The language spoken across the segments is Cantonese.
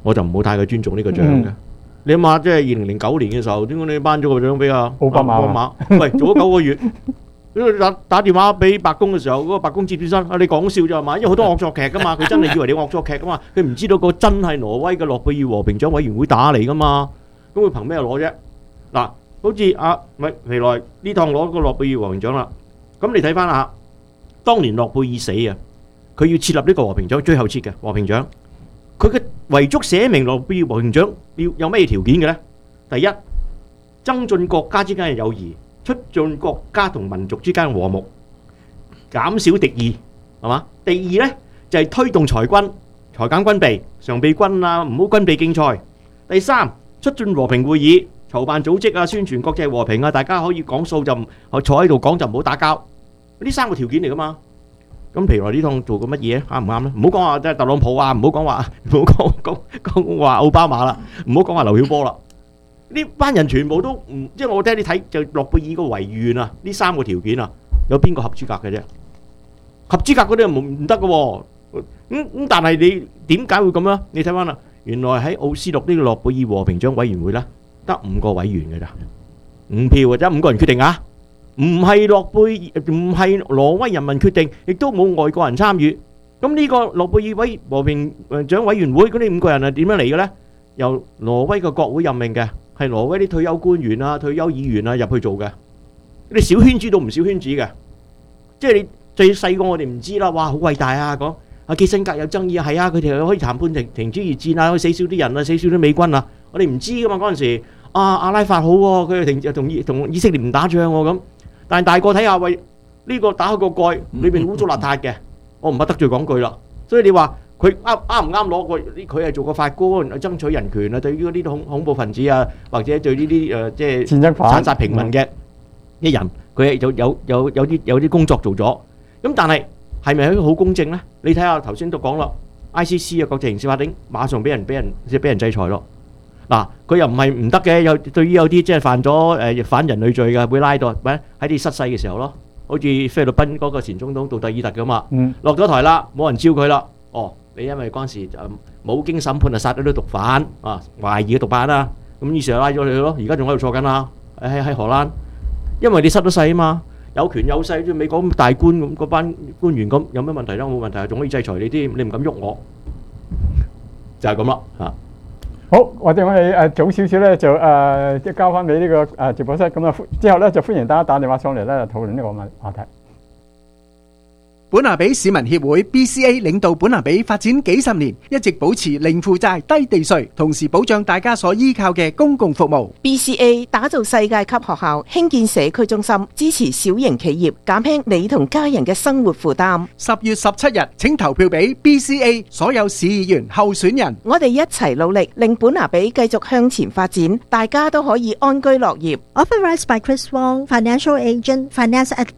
我就唔好太過尊重呢個獎嘅。你諗下，即係2009年嘅時候，點解你頒咗個獎俾奧巴馬？ 喂，做咗9個月，打電話俾白宮嘅時候，嗰個白宮接轉身，你講笑咋嘛？因為好多惡作劇噶嘛，佢真係以為你惡作劇噶嘛，佢唔知道個真係挪威嘅諾貝爾和平獎委員會打嚟噶嘛，咁佢憑咩攞啫？嗱，好似未來呢趟攞個諾貝爾和平獎啦，咁你睇翻下，當年諾貝爾死啊，佢要設立呢個和平獎，最後設嘅和平獎。佢嘅遺囑寫明諾貝爾和平獎要有咩條件嘅咧？第一，增進國家之間嘅友誼，促進國家同民族之間嘅和睦，減少敵意，係嘛？第二咧就係推動裁減軍備，常備軍啊，唔好軍備競賽。第三，促進和平會議，籌辦組織啊，宣傳國際和平啊，大家可以講數就坐喺度講就唔好打交。呢3個條件嚟噶嘛？咁譬如話呢趟做過乜嘢啱唔啱咧？唔好講話即係特朗普啊，唔好講話奧巴馬啦，唔好講話劉曉波啦。呢班人全部都唔，即係我聽你睇就諾貝爾個遺願啊，呢3個條件啊，有邊個合資格嘅啫？合資格嗰啲唔得嘅喎。咁但係你點解會咁啊？你睇翻啦，原來喺奧斯陸呢個諾貝爾和平獎委員會咧，得5個委員嘅咋，5票或者5個人決定啊。唔係唔係挪威人民決定，亦都冇外國人參與。咁呢個諾貝爾和平獎委員會嗰啲5個人係點樣嚟嘅咧？由挪威嘅國會任命嘅，係挪威啲退休官員啊、退休議員啊入去做嘅。你小圈子到唔少圈子嘅，即係你最細個我哋唔知啦。哇，好偉大啊！講基辛格有爭議啊，係啊，佢哋可以談判停止越戰啊，可以死少啲人啊，死少啲美軍啊。我哋唔知噶嘛嗰陣時。阿拉法好喎，佢哋同以色列唔打仗喎咁。但係大個睇下，喂，呢個打開個蓋，裏邊污糟邋遢嘅，我唔怕得罪講句啦。所以你話佢啱唔啱攞個？佢係做個法官，爭取人權啊，對於嗰啲恐怖分子啊，或者對呢啲即係戰爭犯、 殘殺平民嘅一人，佢係有啲工作做咗。咁但係係咪好公正咧？你睇下頭先都講啦 ，ICC 啊，國際刑事法庭馬上俾人制裁咯。嗱，佢又唔係唔得嘅，對於有啲即係犯咗反人類罪嘅，會拉到喺你失勢嘅時候咯。好似菲律賓嗰個前總統杜特爾特咁啊，落咗台啦，冇人招佢啦。哦，你因為嗰陣時冇經審判就殺咗啲毒販啊，懷疑嘅毒販啦，咁於是就拉咗你咯。而家仲喺度坐緊啦，喺荷蘭，因為你失咗勢啊嘛，有權有勢，好似美國咁大官咁嗰班官員咁，有咩問題咧？冇問題，仲可以制裁你添，你唔敢喐我，就係咁啦嚇。 好，或者我哋早少少咧就即交翻俾呢個直播室，咁啊之後咧就歡迎大家打電話上嚟咧討論呢個話題。 本拿比市民協會 BCA 領導本拿比發展幾十年，一直保持零負債、低地稅，同時保障大家所依靠嘅公共服務。 BCA 打造世界級學校，興建社區中心，支持小型企業，減輕你同家人嘅生活負擔。 10月17日，請投票俾 BCA 所有市議員候選人。 我哋一齊努力，令本拿比繼續向前發展，大家都可以安居樂業。 Authorized by Chris Wong, Financial Agent, Finance at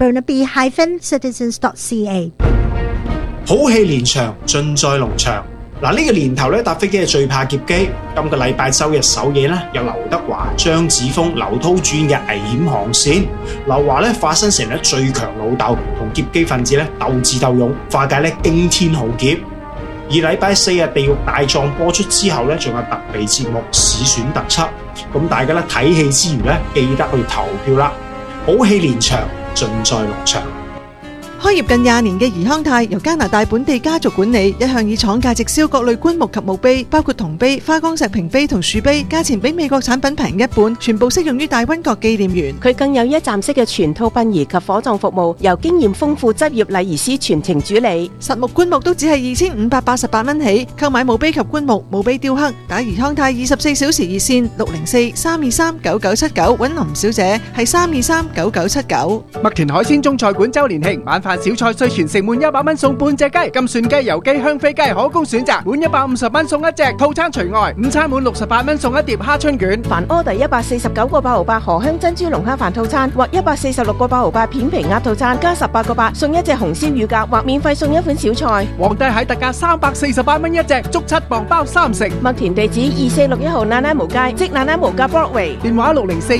Burnaby-Citizens.ca。 好戲連場，盡在農場。嗱，呢個年頭咧搭飛機係最怕劫機。今個禮拜周日首夜咧，有劉德華、張子楓、劉濤主演嘅危險航線。劉華咧化身成咧最強老豆，同劫機分子咧鬥智鬥勇，化解咧驚天浩劫。而禮拜4日地獄大狀播出之後咧，仲有特備節目市選特輯。咁大家咧睇戲之餘咧，記得去投票啦！好戲連場，盡在農場。 開業近20年嘅怡康泰由加拿大本地家族管理，一向以廠價直銷各類棺木及墓碑，包括銅碑、花崗石屏碑同樹碑，價錢比美國產品平一半，全部適用於大溫國紀念園。 佢更有一站式嘅全套殯儀及火葬服務，由經驗豐富執業禮儀師全程主理。 實木棺木都只係2588蚊起，購買墓碑及棺木、墓碑雕刻，打怡康泰24小時熱線604-323-9979，揾林小姐係323-9979。 麥田海鮮中菜館周年慶晚飯小菜稅全城滿100蚊送半隻雞，金蒜雞、油雞、香飛雞可供選擇，滿150蚊送一隻，套餐除外。午餐滿68蚊送一碟蝦春卷。 凡 order 149個8毫8荷香珍珠龍蝦飯套餐，或146個8毫8片皮鴨套餐，加18個8送一隻紅燒乳鴿，或免費送一款小菜。 皇帝蟹特價348蚊一隻，足7磅包3成。 麥田地址2461號那拉無街，即那拉無街 Broadway。 電話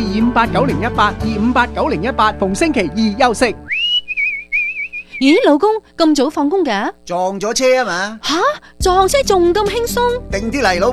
604-258-9018，258-9018，逢星期二休息。 咦，老公咁早放工㗎？ 撞咗車啊嘛！ 吓，撞車仲咁輕鬆？ 定啲嚟，老